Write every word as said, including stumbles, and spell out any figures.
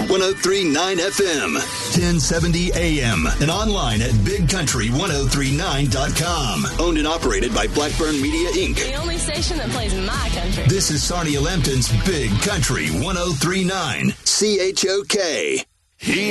one oh three point nine F M, ten seventy A M, and online at big country ten thirty-nine dot com. Owned and operated by Blackburn Media, Incorporated. The only station that plays my country. This is Sarnia Lambton's Big Country ten thirty-nine, C H O K. He